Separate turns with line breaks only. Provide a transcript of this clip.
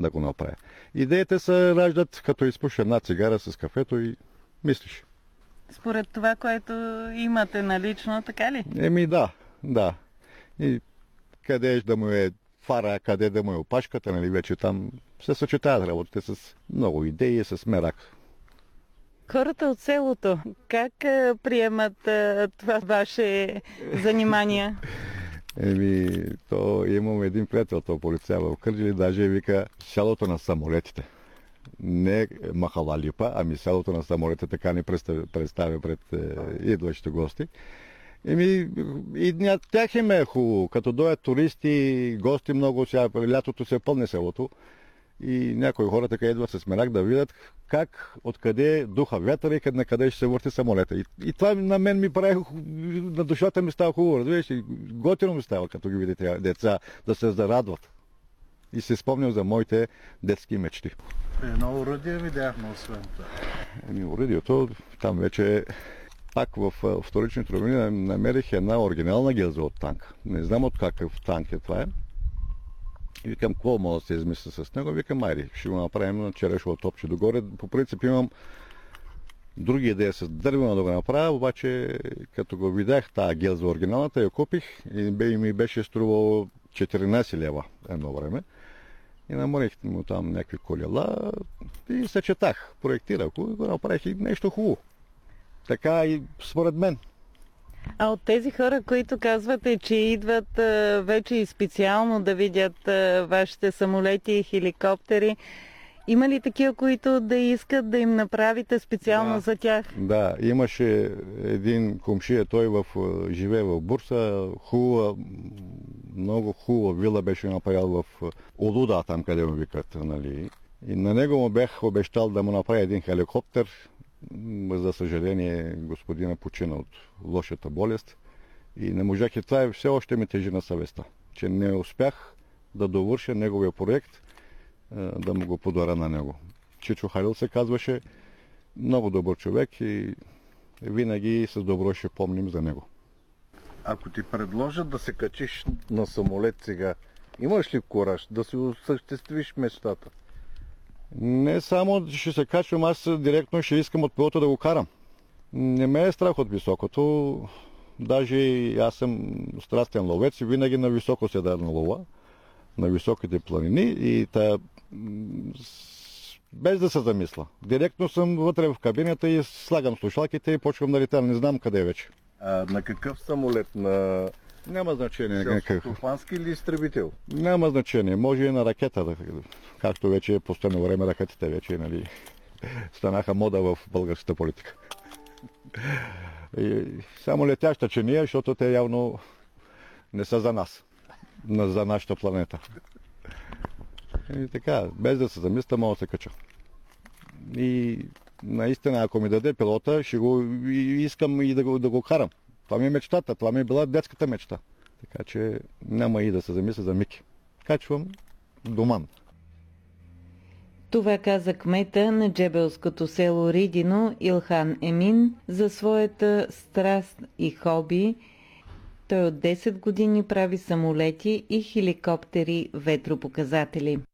да го направя. Идеите се раждат, като изпушиш една цигара с кафето и мислиш.
Според това, което имате налично, така ли?
Да. И къде да му е фара, къде да му е опашката, нали, вече там се съчетаят работите с много идеи, с мерак.
Хората от селото, как приемат това ваше занимание?
То имам един приятел, то полицай в Кърджали, даже вика селото на самолетите. Не Махала Липа, ами селото на самолетите, така ни представя пред идващите гости. И на тях им е хубаво. Като дойдат туристи, гости много, сега лятото се пълне селото. И някои хора така идват с мерак да видят откъде духа вятър и на къде ще се върти самолета. И това на мен ми прави, на душата ми става хубаво, разбираш, и готино ми става, като ги видите деца, да се зарадват. И се спомням за моите детски мечти.
Едно оръдие видяхме освен това.
Оръдието, там вече пак в вторичните ровини намерих една оригинална гилза от танк. Не знам от какъв танк е това. И викам, какво мога да се измисля с него? Викам, айде, ще го направим на черешово топче догоре. По принцип имам други идеи с дървена да го направя, обаче като го видях тази гилза оригиналната, я купих и ми беше струвало 14 лева едно време. И намерих му там някакви колела и съчетах, проектирах го и го направих и нещо хубаво. Така и според мен.
А от тези хора, които казвате, че идват вече и специално да видят вашите самолети и хеликоптери, има ли такива, които да искат да им направите специално за тях?
Да, имаше един комшия, той живее в Бурса, много хубава вила беше направил в Олуда, там къде му викат, нали. И на него му бях обещал да му направя един хеликоптер. За съжаление, господина почина от лошата болест и не можах, и това все още ми тежи на съвестта, че не успях да довърша неговия проект, да му го подаря на него. Чичо Халил се казваше, много добър човек и винаги с добро ще помним за него.
Ако ти предложат да се качиш на самолет сега, имаш ли кураж да си осъществиш мечтата?
Не само ще се качвам, аз директно ще искам от пилота да го карам. Не ме е страх от високото. Даже аз съм страстен ловец и винаги на високо се да лова, на високите планини и без да се замисля. Директно съм вътре в кабината и слагам слушалките и почвам да летя. Не знам къде вече.
А на какъв самолет?
Няма значение.
Селскостопански или изтребител?
Няма значение. Може и на ракета. Както вече е последно време ракетите вече, нали, станаха мода в българската политика. И само летяща чиния, защото те явно не са за нас. За нашата планета. И така, без да се замисля, мога да се кача. И наистина, ако ми даде пилота, ще го искам и да го карам. Това ми е мечтата, това ми е била детската мечта. Така че няма и да се замисля за Мики. Качвам Доман.
Това каза кмета на джебелското село Ридино Илхан Емин за своята страст и хоби. Той от 10 години прави самолети и хеликоптери ветропоказатели.